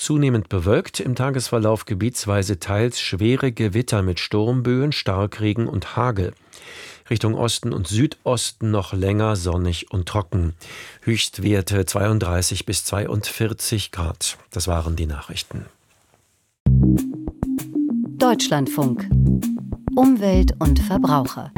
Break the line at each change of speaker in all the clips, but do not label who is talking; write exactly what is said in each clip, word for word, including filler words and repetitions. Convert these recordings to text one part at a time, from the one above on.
Zunehmend bewölkt, im Tagesverlauf gebietsweise teils schwere Gewitter mit Sturmböen, Starkregen und Hagel. Richtung Osten und Südosten noch länger sonnig und trocken. Höchstwerte zweiunddreißig bis zweiundvierzig Grad. Das waren die Nachrichten.
Deutschlandfunk. Umwelt und Verbraucher.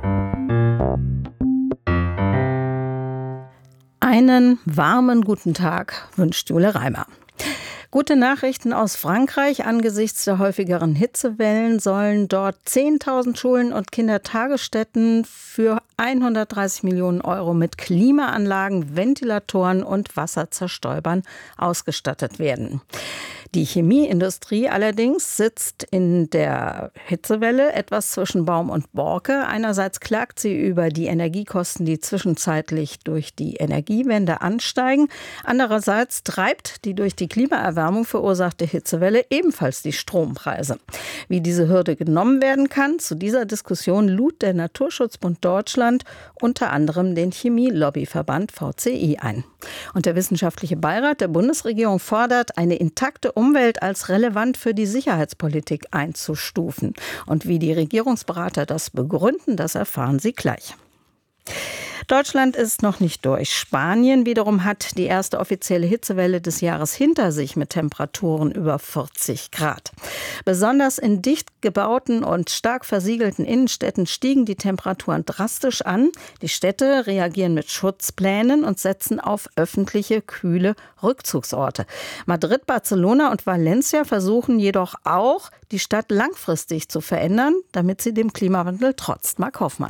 Einen warmen guten Tag wünscht Jule Reimer. Gute Nachrichten aus Frankreich. Angesichts der häufigeren Hitzewellen sollen dort zehntausend Schulen und Kindertagesstätten für hundertdreißig Millionen Euro mit Klimaanlagen, Ventilatoren und Wasserzerstäubern ausgestattet werden. Die Chemieindustrie allerdings sitzt in der Hitzewelle etwas zwischen Baum und Borke. Einerseits klagt sie über die Energiekosten, die zwischenzeitlich durch die Energiewende ansteigen. Andererseits treibt die durch die Klimaerwärmung verursachte Hitzewelle ebenfalls die Strompreise. Wie diese Hürde genommen werden kann, zu dieser Diskussion lud der Naturschutzbund Deutschland unter anderem den Chemielobbyverband V C I ein. Und der wissenschaftliche Beirat der Bundesregierung fordert, eine intakte Umwelt als relevant für die Sicherheitspolitik einzustufen. Und wie die Regierungsberater das begründen, das erfahren Sie gleich. Deutschland ist noch nicht durch. Spanien wiederum hat die erste offizielle Hitzewelle des Jahres hinter sich mit Temperaturen über vierzig Grad. Besonders in dicht gebauten und stark versiegelten Innenstädten stiegen die Temperaturen drastisch an. Die Städte reagieren mit Schutzplänen und setzen auf öffentliche, kühle Rückzugsorte. Madrid, Barcelona und Valencia versuchen jedoch auch, die Stadt langfristig zu verändern, damit sie dem Klimawandel trotzt. Marc Hoffmann.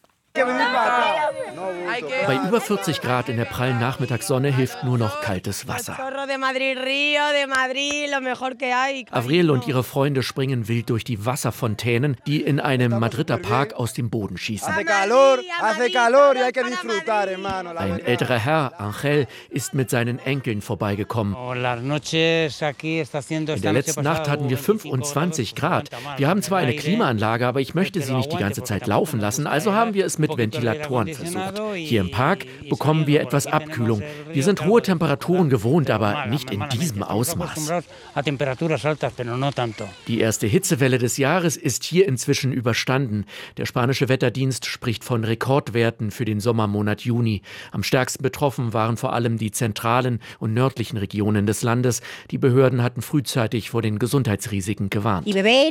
Bei über vierzig Grad in der prallen Nachmittagssonne hilft nur noch kaltes Wasser. Avril und ihre Freunde springen wild durch die Wasserfontänen, die in einem Madrider Park aus dem Boden schießen. Ein älterer Herr, Angel, ist mit seinen Enkeln vorbeigekommen. In der letzten Nacht hatten wir fünfundzwanzig Grad. Wir haben zwar eine Klimaanlage, aber ich möchte sie nicht die ganze Zeit laufen lassen, also haben wir es mit Ventilatoren versucht. Hier im Park bekommen wir etwas Abkühlung. Wir sind hohe Temperaturen gewohnt, aber nicht in diesem Ausmaß. Die erste Hitzewelle des Jahres ist hier inzwischen überstanden. Der spanische Wetterdienst spricht von Rekordwerten für den Sommermonat Juni. Am stärksten betroffen waren vor allem die zentralen und nördlichen Regionen des Landes. Die Behörden hatten frühzeitig vor den Gesundheitsrisiken gewarnt.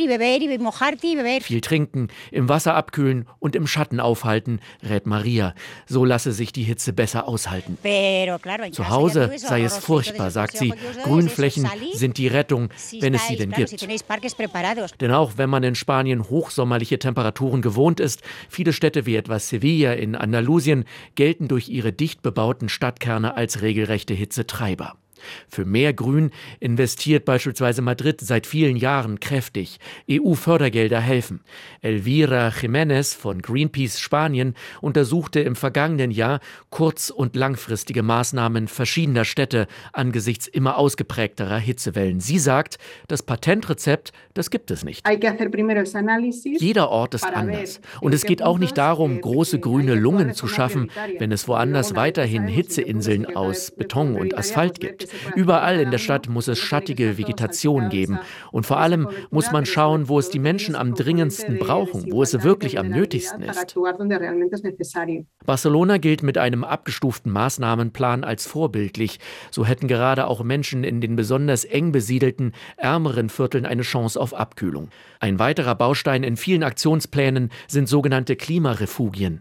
Viel trinken, im Wasser abkühlen und im Schatten aufhalten, rät Maria. So lasse sich die Hitze besser aushalten. Zu Hause sei es furchtbar, sagt sie. Grünflächen sind die Rettung, wenn es sie denn gibt. Denn auch wenn man in Spanien hochsommerliche Temperaturen gewohnt ist, viele Städte wie etwa Sevilla in Andalusien gelten durch ihre dicht bebauten Stadtkerne als regelrechte Hitzetreiber. Für mehr Grün investiert beispielsweise Madrid seit vielen Jahren kräftig. E U-Fördergelder helfen. Elvira Jiménez von Greenpeace Spanien untersuchte im vergangenen Jahr kurz- und langfristige Maßnahmen verschiedener Städte angesichts immer ausgeprägterer Hitzewellen. Sie sagt, das Patentrezept, das gibt es nicht. Jeder Ort ist anders. Und es geht auch nicht darum, große grüne Lungen zu schaffen, wenn es woanders weiterhin Hitzeinseln aus Beton und Asphalt gibt. Überall in der Stadt muss es schattige Vegetation geben. Und vor allem muss man schauen, wo es die Menschen am dringendsten brauchen, wo es wirklich am nötigsten ist. Barcelona gilt mit einem abgestuften Maßnahmenplan als vorbildlich. So hätten gerade auch Menschen in den besonders eng besiedelten, ärmeren Vierteln eine Chance auf Abkühlung. Ein weiterer Baustein in vielen Aktionsplänen sind sogenannte Klimarefugien.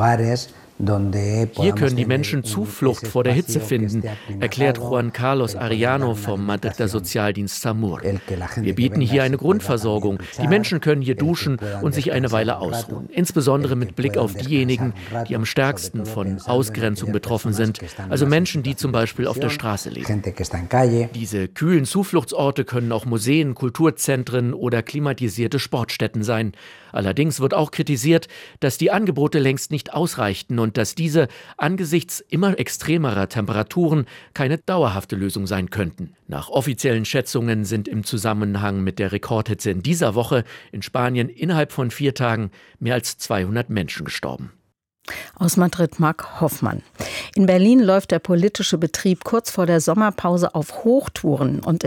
Hier können die Menschen Zuflucht vor der Hitze finden, erklärt Juan Carlos Arellano vom Madrider Sozialdienst SAMUR. Wir bieten hier eine Grundversorgung. Die Menschen können hier duschen und sich eine Weile ausruhen. Insbesondere mit Blick auf diejenigen, die am stärksten von Ausgrenzung betroffen sind, also Menschen, die zum Beispiel auf der Straße leben. Diese kühlen Zufluchtsorte können auch Museen, Kulturzentren oder klimatisierte Sportstätten sein. Allerdings wird auch kritisiert, dass die Angebote längst nicht ausreichten und dass diese angesichts immer extremerer Temperaturen keine dauerhafte Lösung sein könnten. Nach offiziellen Schätzungen sind im Zusammenhang mit der Rekordhitze in dieser Woche in Spanien innerhalb von vier Tagen mehr als zweihundert Menschen gestorben.
Aus Madrid Marc Hoffmann. In Berlin läuft der politische Betrieb kurz vor der Sommerpause auf Hochtouren und